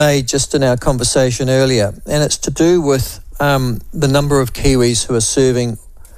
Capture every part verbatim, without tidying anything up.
made just in our conversation earlier, and it's to do with um, the number of Kiwis who are serving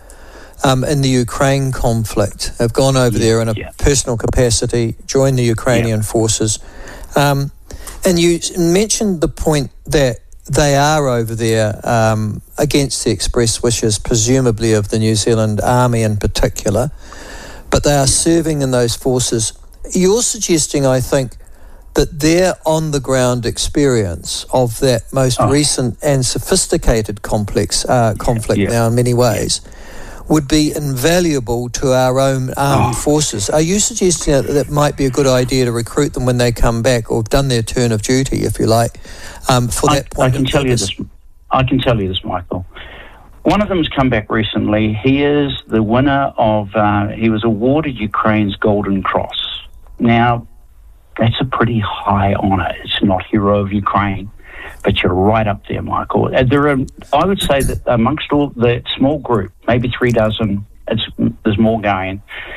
um, in the Ukraine conflict, have gone over yeah, there in a yeah. personal capacity, joined the Ukrainian yeah. forces. Um, and you mentioned the point that they are over there um, against the express wishes, presumably of the New Zealand Army in particular, but they are serving in those forces. You're suggesting, I think, that their on-the-ground experience of that most oh. recent and sophisticated complex uh, conflict yeah. now in many ways would be invaluable to our own armed oh. forces. Are you suggesting that that might be a good idea to recruit them when they come back, or have done their turn of duty, if you like, um, for I, that point I can of tell you this. I can tell you this, Michael. One of them's come back recently. He is the winner of, uh, he was awarded Ukraine's Golden Cross. Now, that's a pretty high honour. It's not Hero of Ukraine, but you're right up there, Michael. There are, I would say that amongst all the small group, maybe three dozen, it's, there's more going.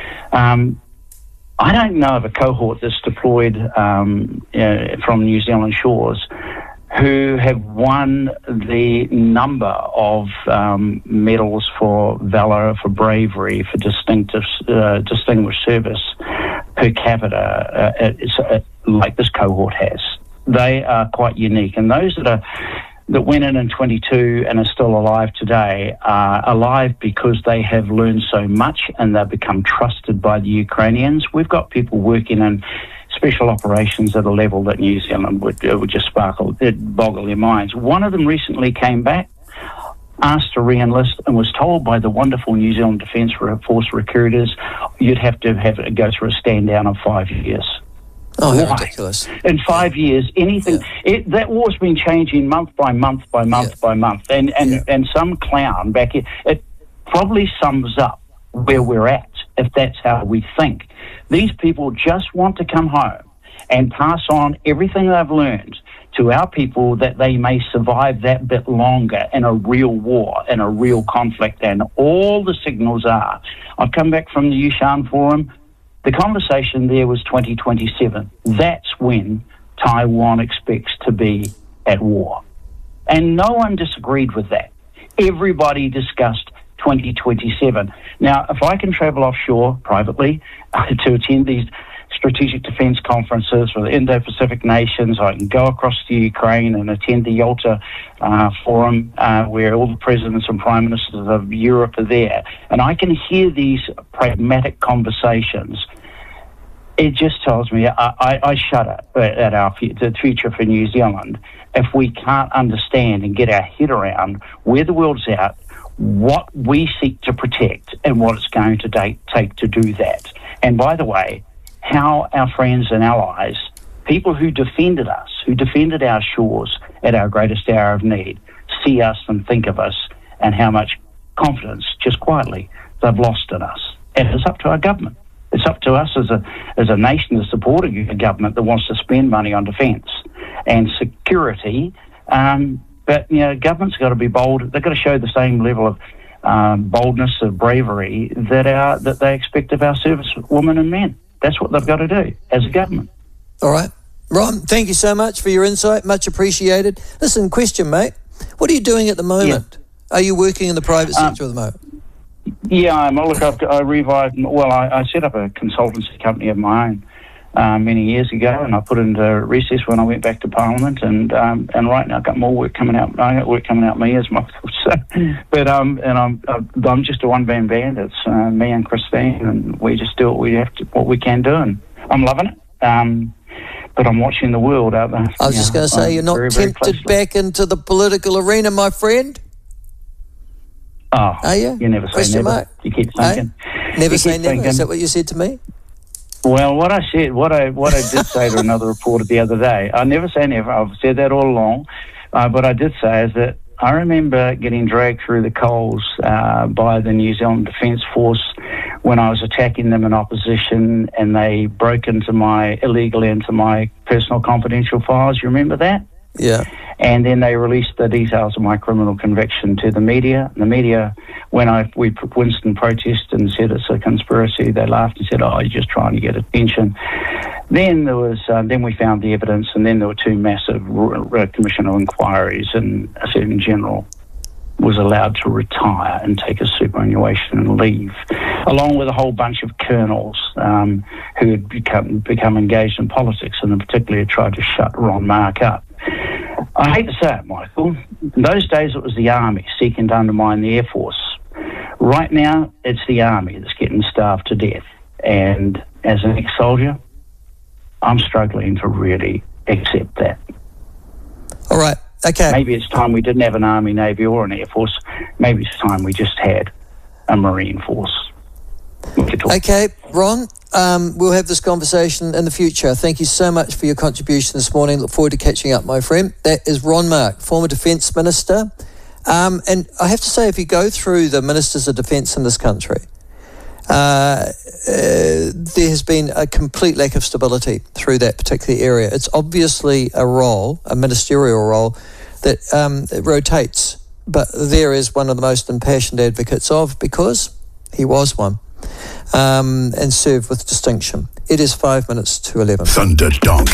Um, I don't know of a cohort that's deployed um, uh, from New Zealand shores who have won the number of um, medals for valour, for bravery, for distinctive, uh, distinguished service per capita, uh, it's, uh, like this cohort has. They are quite unique, and those that are that went in in twenty-two and are still alive today are alive because they have learned so much and they've become trusted by the Ukrainians. We've got people working in special operations at a level that New Zealand would, uh, would just sparkle, it'd boggle their minds. One of them recently came back, asked to re-enlist, and was told by the wonderful New Zealand Defence Force recruiters you'd have to have go through a stand down of five years. Oh, how ridiculous. In five yeah. years, anything... Yeah. It, that war's been changing month by month by month yeah. by month. And and, yeah. and some clown back here... It probably sums up where we're at, if that's how we think. These people just want to come home and pass on everything they've learned to our people that they may survive that bit longer in a real war, in a real conflict. And all the signals are... I've come back from the Yushan Forum. The conversation there was twenty twenty-seven. That's when Taiwan expects to be at war. And no one disagreed with that. Everybody discussed twenty twenty-seven. Now, if I can travel offshore privately uh, to attend these strategic defence conferences for the Indo-Pacific nations, I can go across to Ukraine and attend the Yalta uh, Forum uh, where all the presidents and prime ministers of Europe are there. And I can hear these pragmatic conversations. It just tells me I, I, I shudder at our the future for New Zealand if we can't understand and get our head around where the world's at, what we seek to protect, and what it's going to take, take to do that. And by the way, how our friends and allies, people who defended us, who defended our shores at our greatest hour of need, see us and think of us, and how much confidence, just quietly, they've lost in us. And it's up to our government. It's up to us as a as a nation to support a government that wants to spend money on defence and security. Um, but, you know, government's got to be bold. They've got to show the same level of um, boldness, of bravery that our, that they expect of our service women and men. That's what they've got to do as a government. All right. Ron, thank you so much for your insight. Much appreciated. Listen, question, mate. What are you doing at the moment? Yeah. Are you working in the private sector um, at the moment? Yeah, I'm. Look, I've, I revived. Well, I, I set up a consultancy company of my own uh, many years ago, and I put into recess when I went back to Parliament. And um, and right now I've got more work coming out. I got work coming out me as my. So, but um, and I'm I'm just a one man band. It's uh, me and Christine, and we just do what we have to, what we can do, and I'm loving it. Um, but I'm watching the world out there. I was just going to say, you're not very, tempted very back into the political arena, my friend. Oh, are you? You never say Question never. Mark? You keep thinking. Hey? Never you say never. Thinking. Is that what you said to me? Well, what I said, what I what I did say to another reporter the other day, I never say never. I've said that all along. Uh, but I did say is that I remember getting dragged through the coals uh, by the New Zealand Defence Force when I was attacking them in opposition, and they broke into my illegally into my personal confidential files. You remember that? Yeah. And then they released the details of my criminal conviction to the media. The media when I we Winston protested and said it's a conspiracy, they laughed and said, "Oh, you're just trying to get attention." Then there was, uh, then we found the evidence, and then there were two massive uh, commission of inquiries, and a Surgeon General was allowed to retire and take a superannuation and leave, along with a whole bunch of colonels um, who had become become engaged in politics, and in particular tried to shut Ron Mark up. I hate to say it, Michael. In those days, it was the Army seeking to undermine the Air Force. Right now, it's the Army that's getting starved to death. And as an ex-soldier, I'm struggling to really accept that. All right. Okay. Maybe it's time we didn't have an Army, Navy, or an Air Force. Maybe it's time we just had a Marine Force. Okay, Ron, um, we'll have this conversation in the future. Thank you so much for your contribution this morning. Look forward to catching up, my friend. That is Ron Mark, former Defence Minister. Um, and I have to say, if you go through the Ministers of Defence in this country, uh, uh, there has been a complete lack of stability through that particular area. It's obviously a role, a ministerial role, that um, it rotates. But there is one of the most impassioned advocates of, because he was one. Um, and serve with distinction. It is five minutes to eleven. Thunderdonk.